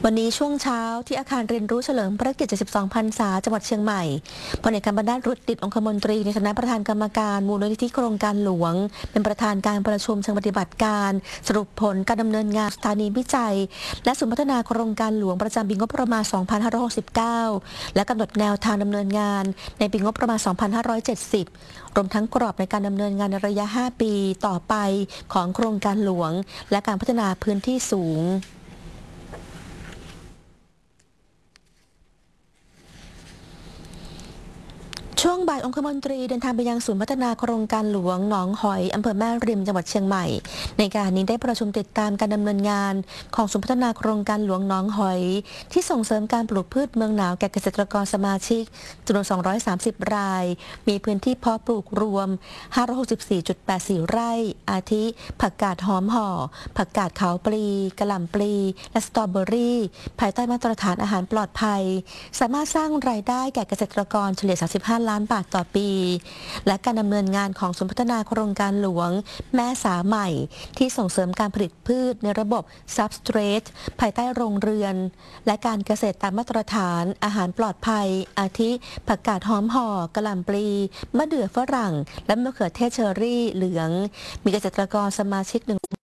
วันนี้ช่วงเช้าที่อาคารเรียนรู้เฉลิมพระเกียรติ 72 พรรษาจังหวัดเชียงใหม่พลเอกกำมลรุตติองคมนตรีในฐานะประธานกรรมการมูลนิธิโครงการหลวงเป็นประธานการประชุมเชิงปฏิบัติการสรุปผลการดำเนินงานสถานีวิจัยและศูนย์พัฒนาโครงการหลวงประจำปีงบประมาณ 2569 และกำหนดแนวทางดำเนินงานในปีงบประมาณ 2570 รวมทั้งกรอบในการดำเนินงานในระยะ 5 ปีต่อไปของโครงการหลวงและการพัฒนาพื้นที่สูงช่วงบ่ายองคมนตรีเดินทางไปยังศูนย์พัฒนาโครงการหลวงหนองหอยอำเภอแม่ริมจังหวัดเชียงใหม่ในการนี้ได้ประชุมติดตามการดำเนินงานของศูนย์พัฒนาโครงการหลวงหนองหอยที่ส่งเสริมการปลูกพืชเมืองหนาวแก่เกษตรกรสมาชิกจำนวน230รายมีพื้นที่เพาะปลูกรวม564.84 ไร่อาทิผักกาดหอมห่อผักกาดขาวปลีกะหล่ำปลีและสตรอเบอรี่ภายใต้มาตรฐานอาหารปลอดภัยสามารถสร้างรายได้แก่เกษตรกรเฉลี่ย35 ล้านบาทต่อปีและการดำเนินงานของศูนย์พัฒนาโครงการหลวงแม่สาใหม่ที่ส่งเสริมการผลิตพืชในระบบ Substrate ภายใต้โรงเรือนและการเกษตรตามมาตรฐานอาหารปลอดภัยอาทิผักกาดหอมห่อกะหล่ำปลีมะเดื่อฝรั่งและมะเขือเทศเชอรี่เหลืองมีเกษตรกรสมาชิก